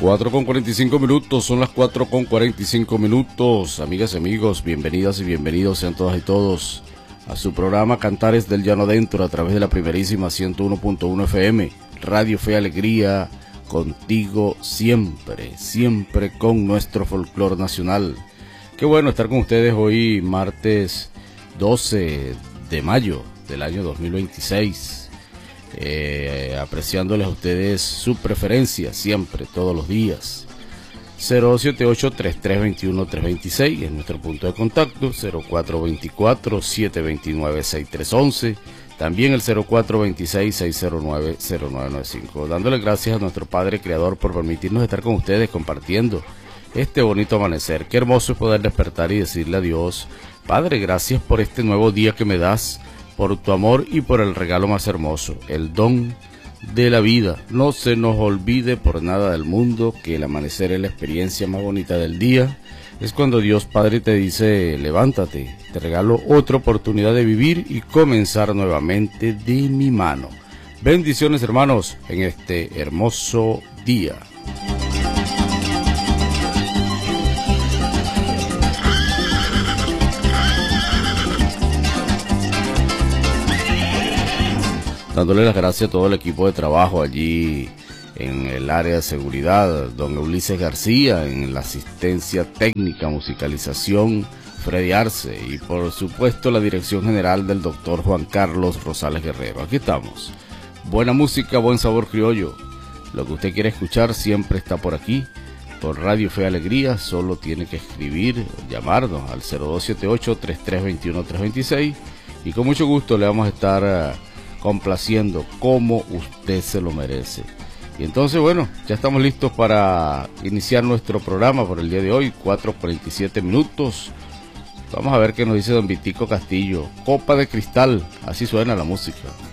4:45, son las 4:45. Amigas y amigos, bienvenidas y bienvenidos sean todas y todos a su programa Cantares del Llano Adentro a través de la primerísima 101.1 FM, Radio Fe Alegría, contigo siempre, siempre con nuestro folclor nacional. Qué bueno estar con ustedes hoy, martes 12 de mayo del año 2026. Apreciándoles a ustedes su preferencia siempre, todos los días. 078-3321-326 es nuestro punto de contacto, 0424-729-6311, también el 0426-609-0995. Dándole gracias a nuestro Padre Creador por permitirnos estar con ustedes compartiendo este bonito amanecer. Qué hermoso es poder despertar y decirle a Dios: Padre, gracias por este nuevo día que me das, por tu amor y por el regalo más hermoso, el don de la vida. No se nos olvide por nada del mundo que el amanecer es la experiencia más bonita del día. Es cuando Dios Padre te dice: levántate, te regalo otra oportunidad de vivir y comenzar nuevamente de mi mano. Bendiciones, hermanos, en este hermoso día. Dándole las gracias a todo el equipo de trabajo allí en el área de seguridad, don Ulises García, en la asistencia técnica, musicalización, Freddy Arce, y por supuesto la dirección general del doctor Juan Carlos Rosales Guerrero. Aquí estamos. Buena música, buen sabor criollo. Lo que usted quiere escuchar siempre está por aquí, por Radio Fe Alegría. Solo tiene que escribir, llamarnos al 0278-3321-326 y con mucho gusto le vamos a estar complaciendo como usted se lo merece. Y entonces, bueno, ya estamos listos para iniciar nuestro programa por el día de hoy, 4:47. Vamos a ver qué nos dice don Vitico Castillo. Copa de cristal, así suena la música.